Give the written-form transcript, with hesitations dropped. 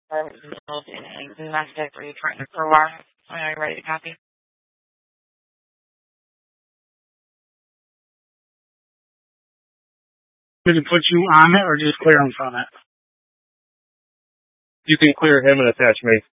involved in a domestic or you threatened for war. Are you ready to copy? Did it put you on it or just clear him from it? You can clear him and attach me.